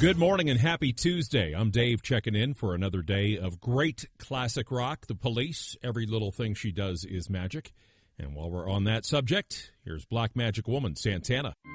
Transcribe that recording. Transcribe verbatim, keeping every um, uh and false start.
Good morning and happy Tuesday. I'm Dave checking in for another day of great classic rock. The Police, every little thing she does is magic. And while we're on that subject, here's Black Magic Woman, Santana.